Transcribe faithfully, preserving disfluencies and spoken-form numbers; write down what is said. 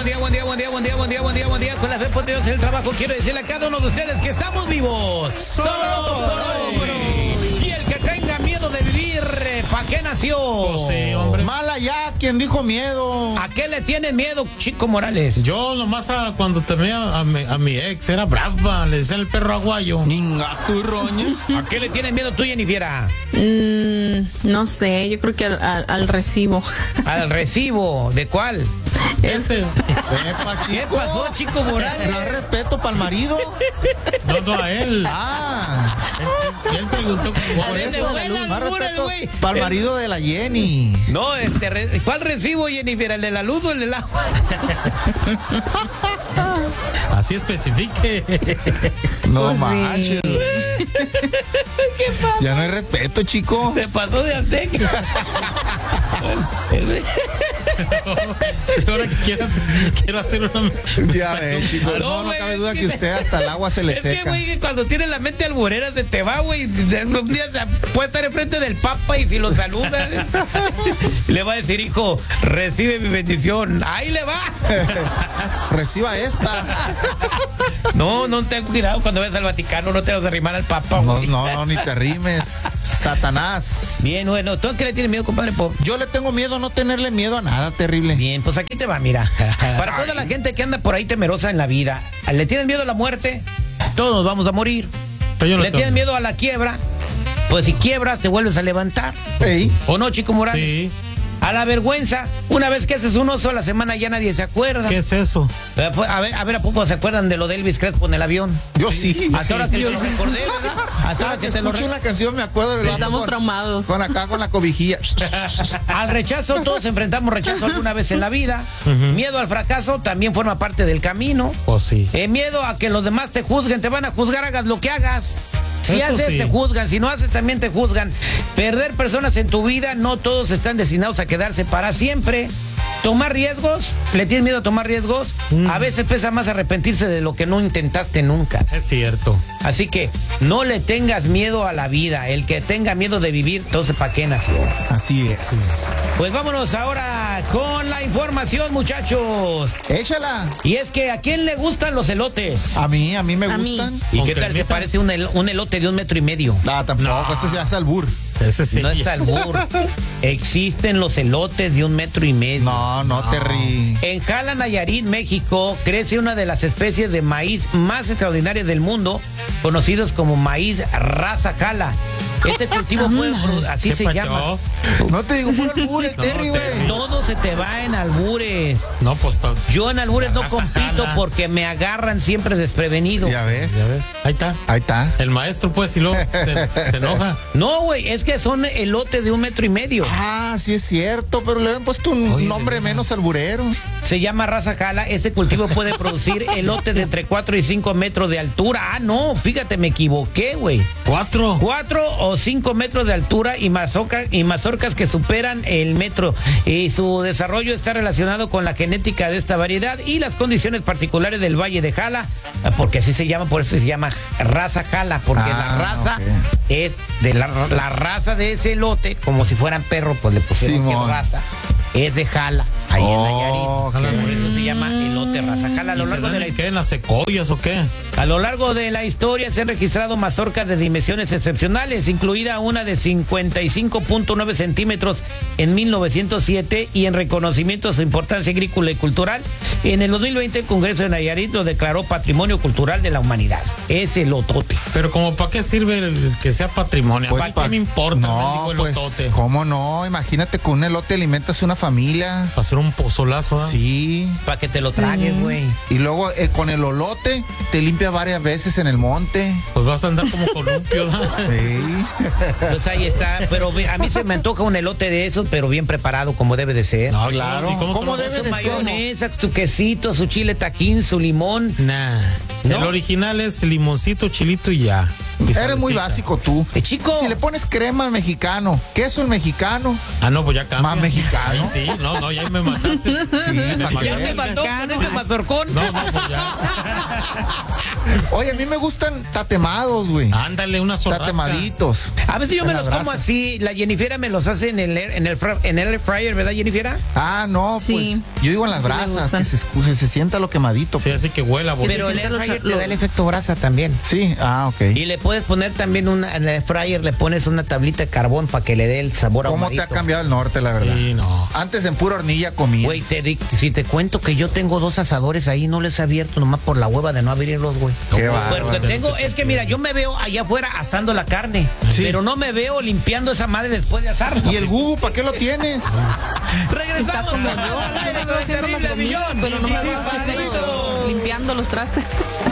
día, buen día, buen día, buen día, buen día, buen día, buen día. Con la fe podría hacer el trabajo. Quiero decirle a cada uno de ustedes que estamos vivos. Solo por hoy. Y el que tenga miedo de vivir, ¿para qué nació? Pues sí, hombre. Mala ya, ¿quién dijo miedo? ¿A qué le tiene miedo, Chico Morales? Yo nomás a, cuando tenía a mi, a mi ex, era brava, le decía el perro aguayo. Ninga, tu roña. ¿A qué le tiene miedo tú, Jennifer? Mm, no sé, yo creo que al, al, al recibo. ¿Al recibo? ¿De cuál? Este, Epa, ¿Qué chico. pasó, Chico Morales? ¿No hay respeto para el marido? no, no a él. Ah, Él, él preguntó A por ver, eso. de No hay vuela, respeto güey. para el marido de la Jenny. No, este, re- ¿cuál recibo, Jennifer? ¿El de la luz o el del agua? así especifique. No Pues sí. manches. ¿Qué pasa? Ya no hay respeto, chico. Se pasó de azteca. Ahora que quiero hacer, quiero hacer una. Ya ves, chico. No, No, no güey, cabe es duda que- que usted hasta el agua se le Es que, seca. güey, que cuando tiene la mente alburera se te va, güey. Un día puede estar enfrente del Papa y si lo saluda, le va a decir, hijo, recibe mi bendición. Ahí le va. Reciba esta. No, no, ten cuidado cuando vayas al Vaticano, no te vas a arrimar al Papa, No, güey. no, no, ni te rimes. Satanás. Bien, bueno, ¿tú a qué le tienes miedo, compadre? Po? Yo le tengo miedo a no tenerle miedo a nada terrible. Bien, pues aquí te va, mira. Para toda la gente que anda por ahí temerosa en la vida, ¿le tienes miedo a la muerte? Todos nos vamos a morir. Pero yo no ¿Le tengo. tienes miedo a la quiebra? Pues si quiebras, te vuelves a levantar. Ey. ¿O no, Chico Morales? Sí. A la vergüenza, una vez que haces un oso a la semana ya nadie se acuerda. ¿Qué es eso? Eh, pues, A ver, a ver, ¿a poco se acuerdan de lo de Elvis Crespo en el avión? Yo sí. Hasta ahora que te lo recordé, ¿verdad? Hasta Cada ahora que que te lo escucho re- una canción me acuerdo de Estamos traumados. Con acá, con la cobijilla. Al rechazo, todos enfrentamos rechazo alguna vez en la vida. Miedo al fracaso también forma parte del camino. Pues sí. Eh, miedo a que los demás te juzguen, te van a juzgar, hagas lo que hagas. Si Eso haces, sí. te juzgan. Si no haces, también te juzgan. Perder personas en tu vida, no todos están destinados a quedarse para siempre. Tomar riesgos, ¿le tienes miedo a tomar riesgos? Mm. A veces pesa más arrepentirse de lo que no intentaste nunca. Es cierto. Así que no le tengas miedo a la vida. El que tenga miedo de vivir, entonces ¿para qué nació? Así es. Pues vámonos ahora con la información, muchachos. Échala. Y es que ¿a quién le gustan los elotes? A mí, a mí me A mí. gustan. ¿Y ¿Con qué tal que cremita? parece un, el- un elote de un metro y medio? Ah, tampoco, No. ese se hace albur. Ese sí. No es albur. Existen los elotes de un metro y medio. No, no, te rí. En Jala, Nayarit, México, crece una de las especies de maíz más extraordinarias del mundo, conocidos como maíz raza Jala. Este cultivo fue, así ¿Qué se pacho? llama. No te digo puro albur, el No, Terry, güey. Terry. Todo se te va en albures. No, pues. to- Yo en albures no Raza compito Jala. porque me agarran siempre desprevenido. Ya ves. Ya ves. Ahí está. Ahí está. El maestro, pues, y luego se, se enoja. No, güey, es que son elote de un metro y medio. Ah, sí es cierto, pero le han puesto un Oye, nombre de veras. menos alburero. Se llama raza Jala. Este cultivo puede producir elotes de entre cuatro y cinco metros de altura. Ah, no, fíjate, me equivoqué, güey. Cuatro. cuatro o cinco metros de altura y, mazorca, y mazorcas que superan el metro. Y su desarrollo está relacionado con la genética de esta variedad y las condiciones particulares del Valle de Jala, porque así se llama, por eso se llama raza Jala, porque Ah, la raza ok. es de la, la raza de ese elote, como si fueran perros, pues le pusieron que Simón. raza. Es de Jala, ahí en Nayarit. Oh, ok. Por eso se llama elote raza Jala. A ¿Y lo se largo dan de la en qué? ¿En las secoyas o qué? a lo largo de la historia se han registrado mazorcas de dimensiones excepcionales, incluida una de cincuenta y cinco punto nueve centímetros en mil novecientos siete, y en reconocimiento a su importancia agrícola y cultural, en el dos mil veinte el Congreso de Nayarit lo declaró Patrimonio Cultural de la Humanidad. Es el otote. Pero como para qué sirve el que sea patrimonio. Pues, ¿Para pa- qué me importa? No, mendigo pues, elotote? ¿cómo no? Imagínate, con un elote alimentas una familia. Para hacer un pozolazo, ¿ah? Sí. Para que te lo tragues, güey. Y luego eh, con el olote te limpia varias veces en el monte. Pues vas a andar como columpio, ¿ah? Sí. Pues ahí está. Pero ve- a mí se me antoja un elote de esos, pero bien preparado, como debe de ser. No, Claro. ¿y cómo, ¿Cómo te lo- debe Su de ser? mayonesa, su quesito, su chile taquín, su limón. Nah. ¿No? El original es limoncito, chilito y ya. Eres muy básico tú. Eh, chico. Si le pones crema mexicano, queso el mexicano, Ah, no, pues ya cambia. más mexicano. Ahí sí, no, no, ya me mataste. Sí, Me pa' mataste. Ya te mató con ese mazorcón. No, no, pues ya. Oye, a mí me gustan tatemados, güey. Ándale, una sorrasca. Tatemaditos. A veces yo me En los las como brasas. así. La Jennifera me los hace en el air- en el fra- en el air fryer, ¿verdad, Jennifera? Ah, no, Sí. pues yo digo en las Sí me brasas, gustan. que se, escu- se sienta lo quemadito. Sí, pues. así que huela bonito. Pero el air los- fryer te lo- da el efecto brasa también. Sí, ah, ok. Y le puedes poner también una, en el air fryer le pones una tablita de carbón para que le dé el sabor ¿Cómo ahumadito. te ha cambiado el norte, la verdad? Sí, no. Antes en pura hornilla comía. Güey, te di- si te cuento que yo tengo dos asadores ahí, no les he abierto nomás por la hueva de no abrirlos, güey. Qué bárbaro. Porque tengo, es que mira, yo me veo allá afuera asando la carne, Sí. pero no me veo limpiando esa madre después de asar. ¿Y el Gugu, para qué lo tienes? Regresamos Está como al yo. aire Yo con me veo el haciendo la terrible comida, millón. pero no me Y veo haciendo- Juanito. limpiando los trastes.